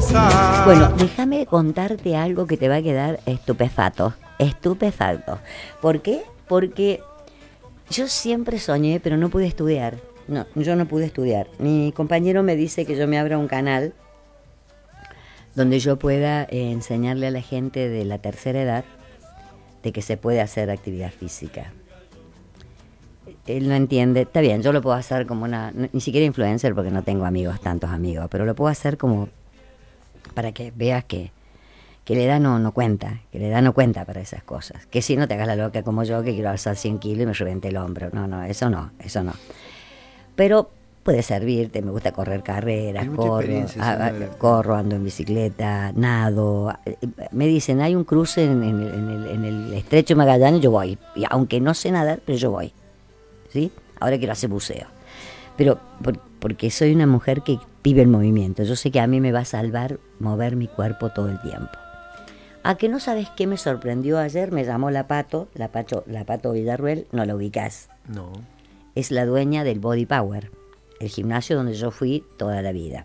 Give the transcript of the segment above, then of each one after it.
Bueno, déjame contarte algo que te va a quedar estupefacto. Estupefacto. ¿Por qué? Porque yo siempre soñé, pero no pude estudiar. No, yo no pude estudiar. Mi compañero me dice que yo me abra un canal donde yo pueda enseñarle a la gente de la tercera edad de que se puede hacer actividad física. Él no entiende, está bien, yo lo puedo hacer como ni siquiera influencer porque no tengo amigos, tantos amigos, pero lo puedo hacer como para que veas que la edad no cuenta, que la edad no cuenta para esas cosas. Que si no te hagas la loca como yo, que quiero alzar 100 kilos y me reviente el hombro. No, eso no. Pero puede servirte, me gusta correr carreras, corro, ando en bicicleta, nado. Me dicen, hay un cruce en el Estrecho de Magallanes, yo voy. Y aunque no sé nadar, pero yo voy. ¿Sí? Ahora quiero hacer buceo. Pero porque soy una mujer que vive el movimiento. Yo sé que a mí me va a salvar mover mi cuerpo todo el tiempo. ¿A que no sabes qué me sorprendió ayer? Me llamó la Pato Villarruel, no la ubicás. No. Es la dueña del Body Power, el gimnasio donde yo fui toda la vida.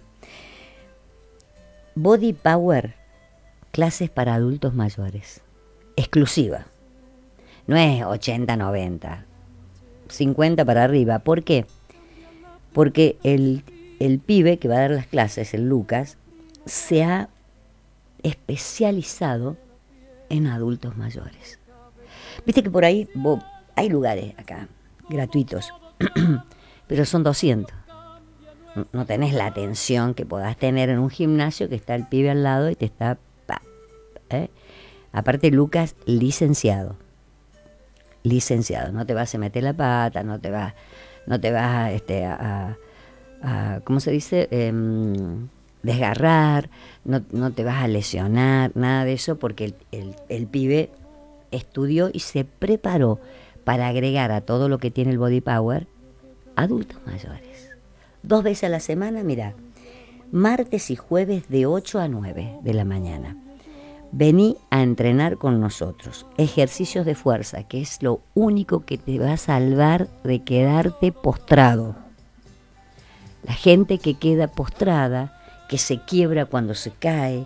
Body Power, clases para adultos mayores, exclusiva. No es 80, 90, 50 para arriba. ¿Por qué? Porque el pibe que va a dar las clases, el Lucas, se ha especializado en adultos mayores. Viste que por ahí hay lugares acá gratuitos, pero son 200. No tenés la atención que podás tener en un gimnasio que está el pibe al lado y te está... Aparte Lucas, licenciado, no te vas a meter la pata, no te vas a ¿cómo se dice? Desgarrar, no te vas a lesionar, nada de eso, porque el pibe estudió y se preparó para agregar a todo lo que tiene el Body Power adultos mayores. 2 veces a la semana, mira, martes y jueves de 8 a 9 de la mañana. Vení a entrenar con nosotros. Ejercicios de fuerza, que es lo único que te va a salvar de quedarte postrado. La gente que queda postrada, que se quiebra cuando se cae,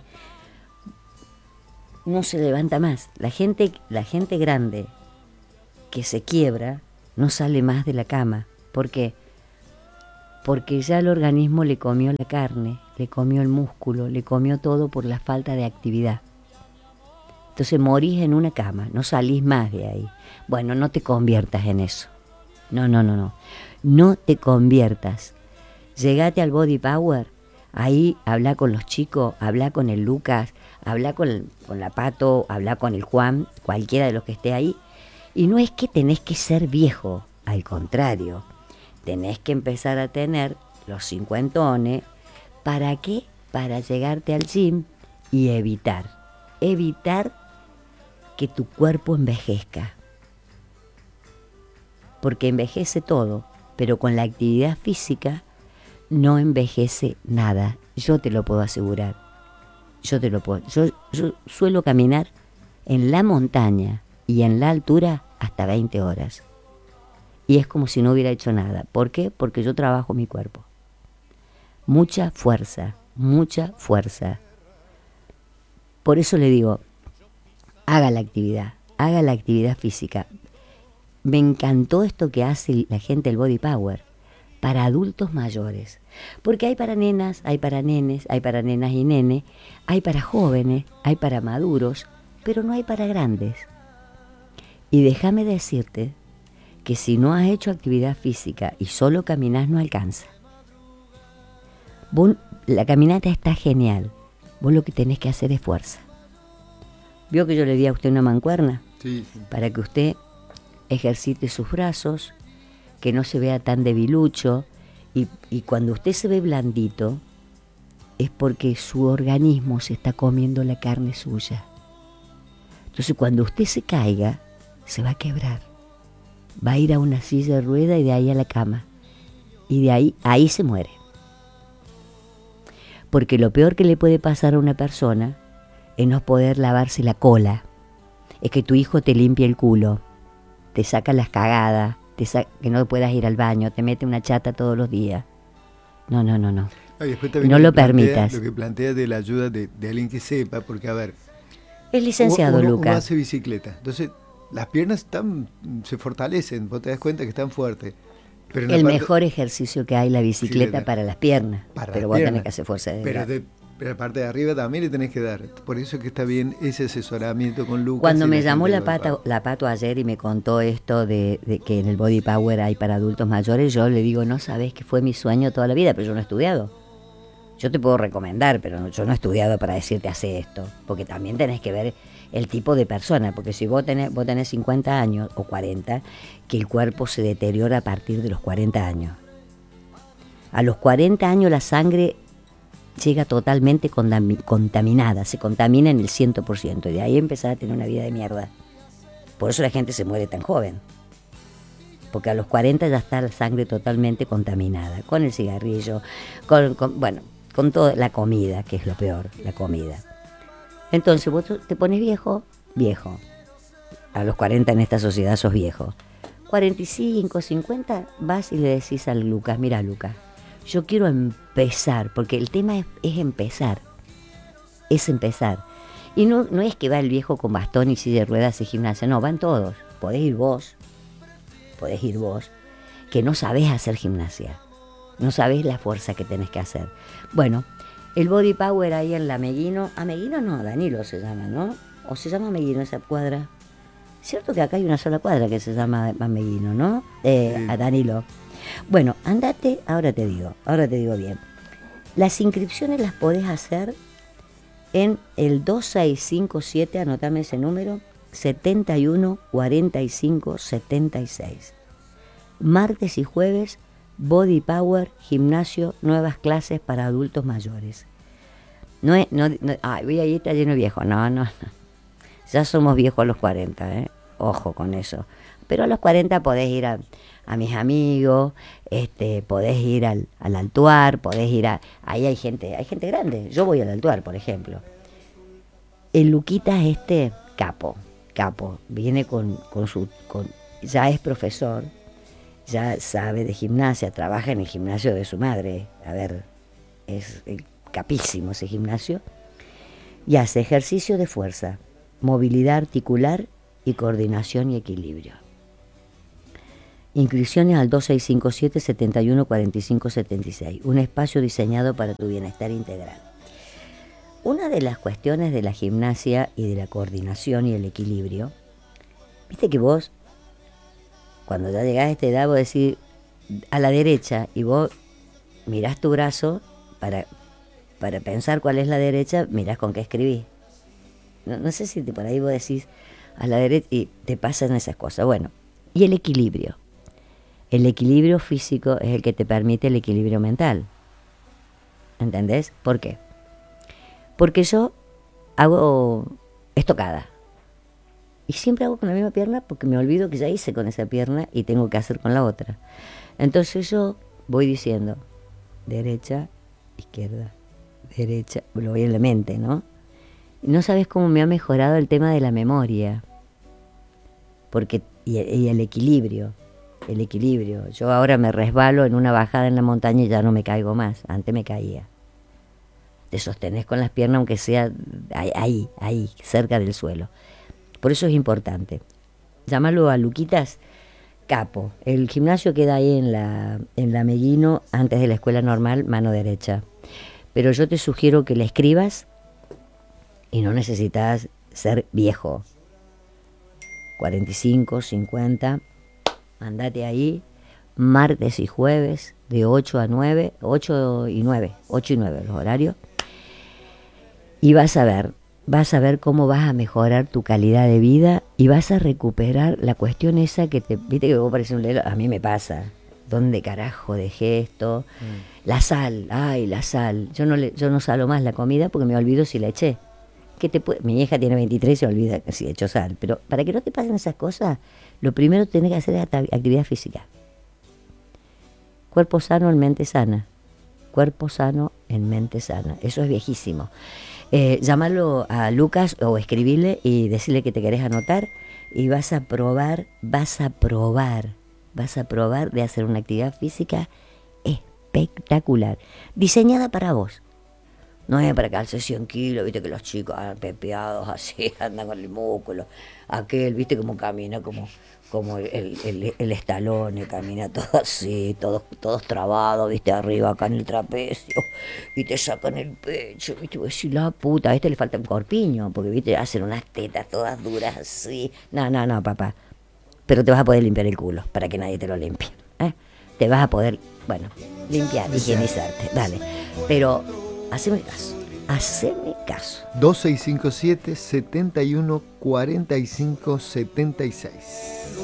no se levanta más. La gente grande que se quiebra no sale más de la cama. ¿Por qué? Porque ya el organismo le comió la carne, le comió el músculo, le comió todo por la falta de actividad. Entonces morís en una cama, no salís más de ahí. Bueno, no te conviertas en eso. No. No te conviertas. Llegate al Body Power. Ahí habla con los chicos, habla con el Lucas, habla con la Pato, habla con el Juan, cualquiera de los que esté ahí. Y no es que tenés que ser viejo, al contrario, tenés que empezar a tener los 50. ¿Para qué? Para llegarte al gym y evitar que tu cuerpo envejezca. Porque envejece todo, pero con la actividad física no envejece nada, yo te lo puedo asegurar. Yo suelo caminar en la montaña y en la altura hasta 20 horas. Y es como si no hubiera hecho nada. ¿Por qué? Porque yo trabajo mi cuerpo. Mucha fuerza. Por eso le digo, haga la actividad física. Me encantó esto que hace la gente del Body Power para adultos mayores. Porque hay para nenas, hay para nenes, hay para nenas y nenes, hay para jóvenes, hay para maduros, pero no hay para grandes. Y déjame decirte que si no has hecho actividad física y solo caminás, no alcanza. La caminata está genial. Vos lo que tenés que hacer es fuerza. ¿Vio que yo le di a usted una mancuerna? Sí. Para que usted ejercite sus brazos, que no se vea tan debilucho. Y cuando usted se ve blandito, es porque su organismo se está comiendo la carne suya. Entonces cuando usted se caiga, se va a quebrar. Va a ir a una silla de rueda y de ahí a la cama. Y de ahí se muere. Porque lo peor que le puede pasar a una persona es no poder lavarse la cola. Es que tu hijo te limpie el culo, te saca las cagadas, que no puedas ir al baño, te mete una chata todos los días. No. Y después también no lo permitas. Lo que plantea de la ayuda de alguien que sepa, porque a ver, Es licenciado, uno Lucas. hace bicicleta, entonces las piernas se fortalecen, vos te das cuenta que están fuertes. Pero El mejor ejercicio que hay, la bicicleta para las piernas. Pero vos tenés que hacer fuerza de pero la parte de arriba también le tenés que dar. Por eso es que está bien ese asesoramiento con Lucas. Cuando me llamó la Pato ayer y me contó esto de que en el Body Power hay para adultos mayores, yo le digo, no sabés que fue mi sueño toda la vida, pero yo no he estudiado. Yo te puedo recomendar, pero yo no he estudiado para decirte hace esto, porque también tenés que ver el tipo de persona, porque si vos tenés 50 años o 40, que el cuerpo se deteriora a partir de los 40 años. A los 40 años la sangre llega totalmente contaminada, se contamina en el 100%, y de ahí empezar a tener una vida de mierda. Por eso la gente se muere tan joven, porque a los 40 ya está la sangre totalmente contaminada, con el cigarrillo, con toda la comida, que es lo peor, la comida. Entonces vos te pones viejo, a los 40 en esta sociedad sos viejo. 45, 50, vas y le decís al Lucas, mira Lucas, yo quiero empezar, porque el tema es empezar. Y no es que va el viejo con bastón y silla de ruedas y gimnasia, no, van todos. Podés ir vos, que no sabés hacer gimnasia, no sabés la fuerza que tenés que hacer. Bueno, el Body Power ahí en la Meguino no, Danilo se llama, ¿no? O se llama Meguino esa cuadra. Cierto que acá hay una sola cuadra que se llama Meguino, ¿no? A Danilo. Bueno, andate, ahora te digo bien. Las inscripciones las podés hacer en el 2657, anotame ese número, 71 45 76. Martes y jueves, Body Power, gimnasio, nuevas clases para adultos mayores. Voy a ir, está lleno de viejos. No. Ya somos viejos a los 40, ojo con eso. Pero a los 40 podés ir a mis amigos, podés ir al Altuar, podés ir ahí hay gente grande. Yo voy al Altuar, por ejemplo. El Luquitas capo, viene ya es profesor, ya sabe de gimnasia, trabaja en el gimnasio de su madre. A ver, es capísimo ese gimnasio. Y hace ejercicio de fuerza, movilidad articular y coordinación y equilibrio. Inscripciones al 2657 71 45 76, un espacio diseñado para tu bienestar integral. Una de las cuestiones de la gimnasia y de la coordinación y el equilibrio, viste que vos, cuando ya llegás a esta edad, vos decís a la derecha y vos mirás tu brazo para pensar cuál es la derecha, mirás con qué escribís. No sé si por ahí vos decís a la derecha y te pasan esas cosas. Bueno, y el equilibrio. El equilibrio físico es el que te permite el equilibrio mental. ¿Entendés? ¿Por qué? Porque yo hago estocada. Y siempre hago con la misma pierna porque me olvido que ya hice con esa pierna y tengo que hacer con la otra. Entonces yo voy diciendo derecha, izquierda, derecha, lo voy en la mente, ¿no? No sabes cómo me ha mejorado el tema de la memoria. Porque, y el equilibrio. Yo ahora me resbalo en una bajada en la montaña y ya no me caigo más. Antes me caía. Te sostenés con las piernas aunque sea ahí, cerca del suelo. Por eso es importante. Llámalo a Luquitas capo. El gimnasio queda ahí en la Meguino, antes de la escuela normal, mano derecha. Pero yo te sugiero que le escribas y no necesitas ser viejo. 45, 50, andate ahí, martes y jueves, de 8 a 9, 8 y 9 los horarios, y vas a ver cómo vas a mejorar tu calidad de vida y vas a recuperar la cuestión esa que viste que vos pareces un lelo, a mí me pasa, ¿dónde carajo dejé esto? La sal, la sal, yo no salo más la comida porque me olvido si la eché. Mi hija tiene 23 y se olvida si echó sal, pero para que no te pasen esas cosas, lo primero que tenés que hacer es actividad física. Cuerpo sano en mente sana. Cuerpo sano en mente sana. Eso es viejísimo. Llámalo a Lucas o escribirle y decirle que te querés anotar y vas a probar de hacer una actividad física espectacular, diseñada para vos. No es para calzar 100 kilos, viste que los chicos pepeados así, andan con el músculo. Aquel, viste cómo camina, como el Stallone, camina todo así, todos trabados, viste, arriba acá en el trapecio, y te sacan el pecho, viste, vos decís, la puta, a este le falta un corpiño, porque viste, hacen unas tetas todas duras así. No, papá. Pero te vas a poder limpiar el culo, para que nadie te lo limpie. Te vas a poder, bueno, limpiar, higienizarte, dale. Pero haceme caso. 2657 71 45 76.